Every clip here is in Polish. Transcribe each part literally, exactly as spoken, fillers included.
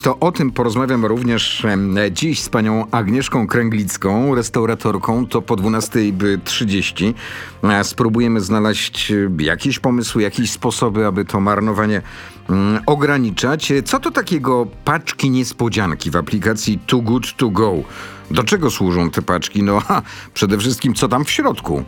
To o tym porozmawiam również e, dziś z panią Agnieszką Kręglicką, restauratorką. To po dwunastej trzydzieści. E, spróbujemy znaleźć e, jakieś pomysły, jakieś sposoby, aby to marnowanie mm, ograniczać. E, Co to takiego paczki niespodzianki w aplikacji Too Good To Go? Do czego służą te paczki? No ha, przede wszystkim co tam w środku?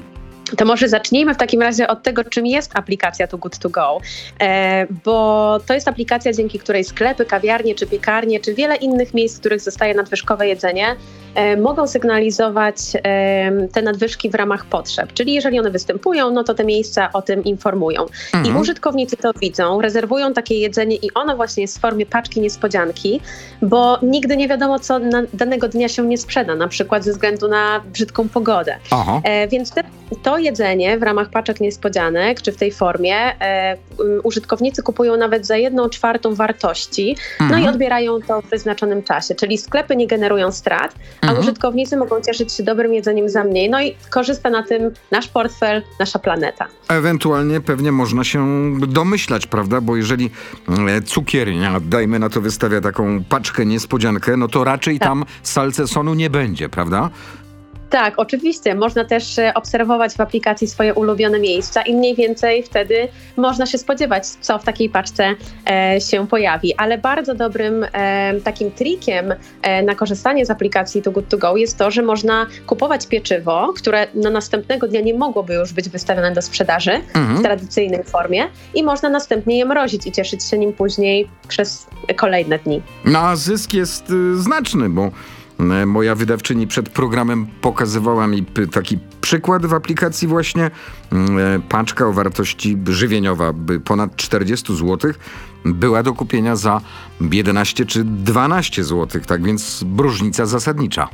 To może zacznijmy w takim razie od tego, czym jest aplikacja Too Good To Go, e, bo to jest aplikacja, dzięki której sklepy, kawiarnie czy piekarnie, czy wiele innych miejsc, w których zostaje nadwyżkowe jedzenie, e, mogą sygnalizować e, te nadwyżki w ramach potrzeb. Czyli jeżeli one występują, no to te miejsca o tym informują. Mhm. I użytkownicy to widzą, rezerwują takie jedzenie i ono właśnie jest w formie paczki niespodzianki, bo nigdy nie wiadomo, co na danego dnia się nie sprzeda, na przykład ze względu na brzydką pogodę. E, więc te, to jedzenie w ramach paczek niespodzianek, czy w tej formie, e, um, użytkownicy kupują nawet za jedną czwartą wartości, mhm. no i odbierają to w wyznaczonym czasie. Czyli sklepy nie generują strat, a mhm. użytkownicy mogą cieszyć się dobrym jedzeniem za mniej. No i korzysta na tym nasz portfel, nasza planeta. Ewentualnie pewnie można się domyślać, prawda? Bo jeżeli e, cukiernia, dajmy na to, wystawia taką paczkę niespodziankę, no to raczej tak. tam salcesonu nie będzie, prawda? Tak, oczywiście. Można też obserwować w aplikacji swoje ulubione miejsca i mniej więcej wtedy można się spodziewać, co w takiej paczce e, się pojawi. Ale bardzo dobrym e, takim trikiem e, na korzystanie z aplikacji Too Good To Go jest to, że można kupować pieczywo, które na następnego dnia nie mogłoby już być wystawione do sprzedaży mhm. w tradycyjnej formie i można następnie je mrozić i cieszyć się nim później przez kolejne dni. No a zysk jest y, znaczny, bo moja wydawczyni przed programem pokazywała mi taki przykład w aplikacji właśnie. Paczka o wartości żywieniowa ponad czterdzieści złotych była do kupienia za jedenaście czy dwanaście złotych, tak więc różnica zasadnicza.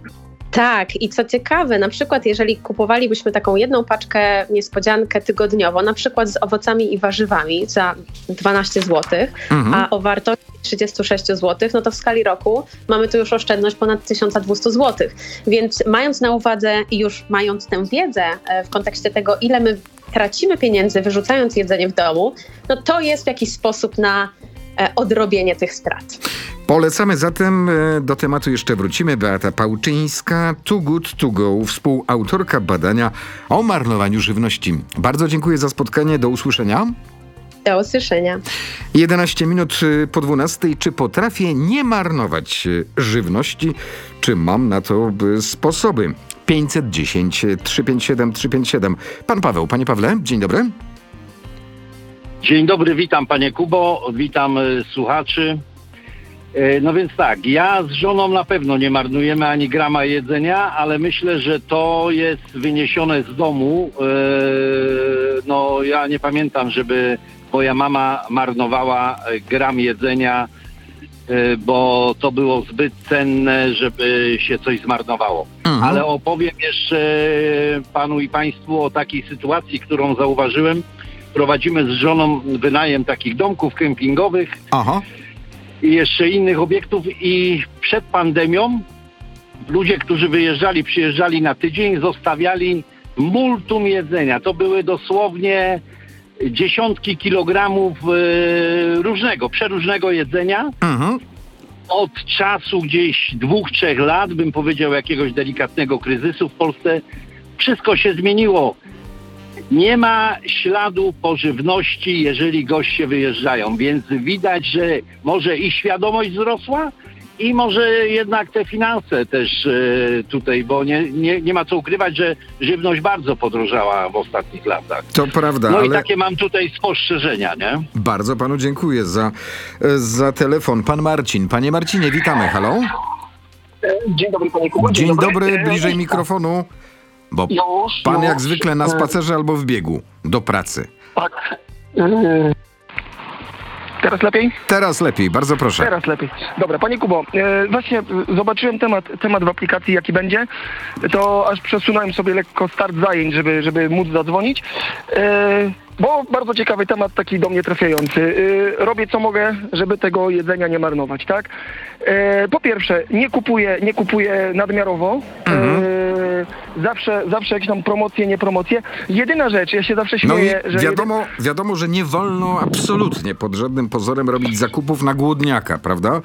Tak, i co ciekawe, na przykład jeżeli kupowalibyśmy taką jedną paczkę niespodziankę tygodniowo, na przykład z owocami i warzywami za dwanaście złotych, mhm. a o wartości trzydzieści sześć złotych, no to w skali roku mamy tu już oszczędność ponad tysiąc dwieście złotych. Więc mając na uwadze i już mając tę wiedzę w kontekście tego, ile my tracimy pieniędzy wyrzucając jedzenie w domu, no to jest w jakiś sposób na odrobienie tych strat. Polecamy zatem, do tematu jeszcze wrócimy. Beata Pałczyńska, Too Good To Go, współautorka badania o marnowaniu żywności. Bardzo dziękuję za spotkanie, do usłyszenia. Do usłyszenia. jedenaście minut po dwunastej. Czy potrafię nie marnować żywności? Czy mam na to sposoby? pięćset dziesięć, trzysta pięćdziesiąt siedem, trzysta pięćdziesiąt siedem. Pan Paweł. Panie Pawle, dzień dobry. Dzień dobry, witam panie Kubo, witam y, słuchaczy. Y, no więc tak, ja z żoną na pewno nie marnujemy ani grama jedzenia, ale myślę, że to jest wyniesione z domu. Y, no ja nie pamiętam, żeby moja mama marnowała gram jedzenia, y, bo to było zbyt cenne, żeby się coś zmarnowało. Mhm. Ale opowiem jeszcze panu i państwu o takiej sytuacji, którą zauważyłem. Prowadzimy z żoną wynajem takich domków kempingowych Aha. i jeszcze innych obiektów i przed pandemią ludzie, którzy wyjeżdżali, przyjeżdżali na tydzień, zostawiali multum jedzenia. To były dosłownie dziesiątki kilogramów e, różnego, przeróżnego jedzenia. Mhm. Od czasu gdzieś dwóch, trzech lat, bym powiedział, jakiegoś delikatnego kryzysu w Polsce, wszystko się zmieniło. Nie ma śladu po żywności, jeżeli goście wyjeżdżają, więc widać, że może i świadomość wzrosła i może jednak te finanse też e, tutaj, bo nie, nie, nie ma co ukrywać, że żywność bardzo podrożała w ostatnich latach. To prawda, No ale... i takie mam tutaj spostrzeżenia, nie? Bardzo panu dziękuję za, za telefon. Pan Marcin. Panie Marcinie, witamy. Halo? Dzień dobry, panie Kubo. Dzień, Dzień dobry, dobry, bliżej mikrofonu. Bo już, pan już. jak zwykle na spacerze albo w biegu do pracy. Tak. Yy... Teraz lepiej? Teraz lepiej, bardzo proszę. Teraz lepiej. Dobra, panie Kubo, yy, właśnie zobaczyłem temat, temat w aplikacji, jaki będzie, to aż przesunąłem sobie lekko start zajęć, żeby, żeby móc zadzwonić. Yy, Bo bardzo ciekawy temat, taki do mnie trafiający. Yy, robię co mogę, żeby tego jedzenia nie marnować, tak? Yy, po pierwsze, nie kupuję, nie kupuję nadmiarowo. Mhm. Yy, zawsze, zawsze jakieś tam promocje, nie promocje. Jedyna rzecz, ja się zawsze No i śmieję, że... wiadomo, wiadomo, że nie wolno absolutnie pod żadnym pozorem robić zakupów na głodniaka, prawda?